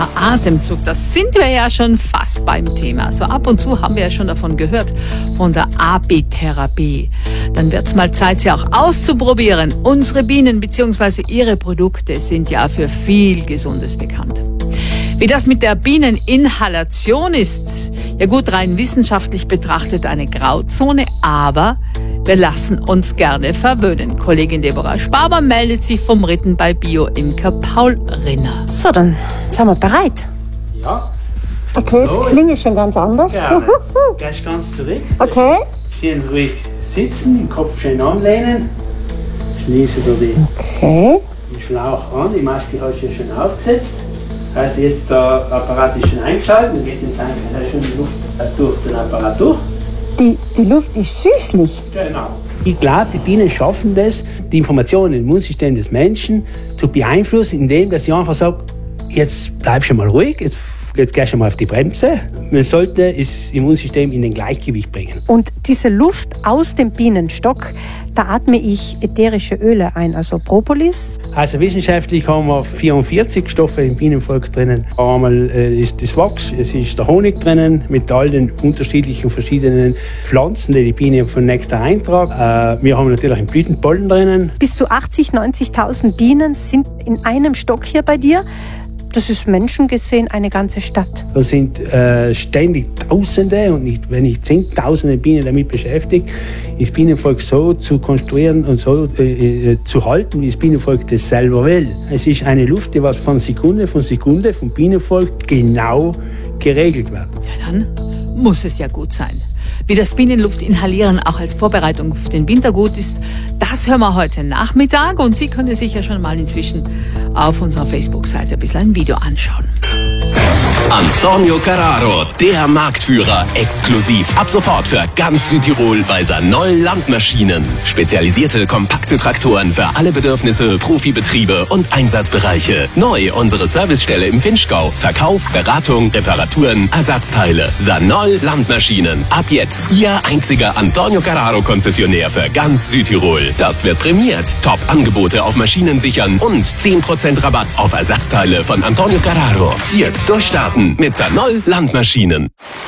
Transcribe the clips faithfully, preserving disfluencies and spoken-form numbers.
Thema Atemzug, das sind wir ja schon fast beim Thema. So ab und zu haben wir ja schon davon gehört, von der Apitherapie. Dann wird's mal Zeit, sie auch auszuprobieren. Unsere Bienen bzw. ihre Produkte sind ja für viel Gesundes bekannt. Wie das mit der Bieneninhalation ist, ja gut, rein wissenschaftlich betrachtet eine Grauzone, aber wir lassen uns gerne verwöhnen. Kollegin Deborah Sparber meldet sich vom Ritten bei Bio-Imker Paul Rinner. So, dann sind wir bereit. Ja. Okay, jetzt So. klinge ich schon ganz anders. Gerne. Gehst ganz zurück. Okay. Schön ruhig sitzen, den Kopf schön anlehnen. Schließe da den, Okay. den Schlauch an. Die Maske hast du ja schon aufgesetzt. Also jetzt der Apparat ist schon eingeschaltet. Dann geht jetzt eigentlich schon die Luft durch den Apparat durch. Die, die Luft ist süßlich. Genau. Ich glaube, die Bienen schaffen das, die Informationen im Immunsystem des Menschen zu beeinflussen, indem dass sie einfach sagen, jetzt bleib schon mal ruhig, jetzt, jetzt gehst du mal auf die Bremse. Man sollte das Immunsystem in den Gleichgewicht bringen. Und diese Luft aus dem Bienenstock, da atme ich ätherische Öle ein, also Propolis. Also wissenschaftlich haben wir vierundvierzig Stoffe im Bienenvolk drinnen. Einmal äh, ist das Wachs, es ist der Honig drinnen mit all den unterschiedlichen verschiedenen Pflanzen, die die Biene von Nektar eintragen. Äh, wir haben natürlich einen Blütenpollen drinnen. Bis zu achtzig, neunzigtausend Bienen sind in einem Stock hier bei dir. Das ist Menschen gesehen eine ganze Stadt. Da sind äh, ständig Tausende und nicht, wenn nicht Zehntausende Bienen damit beschäftigt, das Bienenvolk so zu konstruieren und so äh, äh, zu halten, wie das Bienenvolk das selber will. Es ist eine Luft, die was von Sekunde von Sekunde vom Bienenvolk genau geregelt wird. Ja, dann muss es ja gut sein. Wie das Bienenluft inhalieren auch als Vorbereitung auf den Winter gut ist, das hören wir heute Nachmittag. Und Sie können sich ja schon mal inzwischen auf unserer Facebook-Seite ein bisschen ein Video anschauen. Antonio Carraro, der Marktführer, exklusiv ab sofort für ganz Südtirol bei Sanol Landmaschinen. Spezialisierte kompakte Traktoren für alle Bedürfnisse, Profibetriebe und Einsatzbereiche. Neu unsere Servicestelle im Vinschgau. Verkauf, Beratung, Reparaturen, Ersatzteile. Sanol Landmaschinen. Ab jetzt Ihr einziger Antonio Carraro Konzessionär für ganz Südtirol. Das wird prämiert. Top-Angebote auf Maschinen sichern und zehn Prozent Rabatt auf Ersatzteile von Antonio Carraro. Jetzt durchstarten mit Sanol Landmaschinen.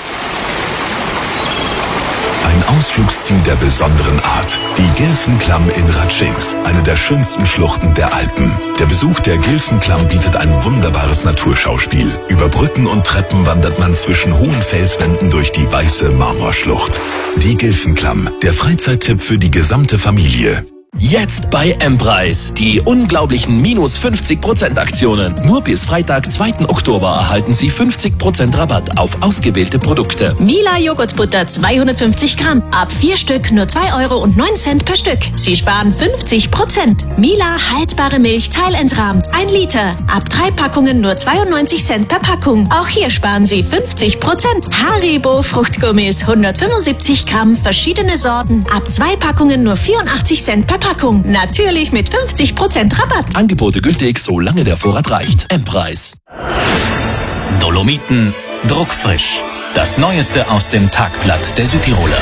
Ein Ausflugsziel der besonderen Art. Die Gilfenklamm in Ratschings, eine der schönsten Schluchten der Alpen. Der Besuch der Gilfenklamm bietet ein wunderbares Naturschauspiel. Über Brücken und Treppen wandert man zwischen hohen Felswänden durch die weiße Marmorschlucht. Die Gilfenklamm, der Freizeittipp für die gesamte Familie. Jetzt bei M-Preis. Die unglaublichen minus fünfzig Prozent Aktionen. Nur bis Freitag, zweiten Oktober erhalten Sie fünfzig Prozent Rabatt auf ausgewählte Produkte. Mila Joghurtbutter zweihundertfünfzig Gramm. Ab vier Stück nur zwei Euro und neun Cent per Stück. Sie sparen fünfzig Prozent. Mila haltbare Milch teilentrahmt. ein Liter. Ab drei Packungen nur zweiundneunzig Cent per Packung. Auch hier sparen Sie fünfzig Prozent. Haribo Fruchtgummis hundertfünfundsiebzig Gramm. Verschiedene Sorten. Ab zwei Packungen nur vierundachtzig Cent per Packung. Natürlich mit fünfzig Prozent Rabatt. Angebote gültig, solange der Vorrat reicht. M-Preis. Dolomiten druckfrisch. Das Neueste aus dem Tagblatt der Südtiroler.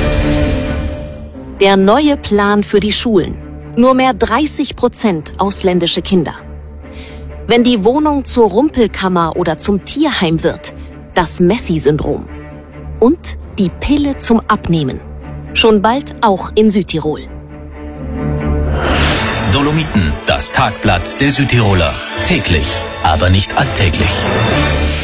Der neue Plan für die Schulen. Nur mehr dreißig Prozent ausländische Kinder. Wenn die Wohnung zur Rumpelkammer oder zum Tierheim wird, das Messi-Syndrom. Und die Pille zum Abnehmen. Schon bald auch in Südtirol. Dolomiten, das Tagblatt der Südtiroler. Täglich, aber nicht alltäglich.